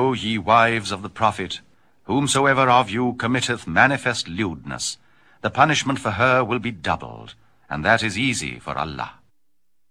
O ye wives of the prophet, whomsoever of you committeth manifest lewdness, the punishment for her will be doubled, and that is easy for Allah.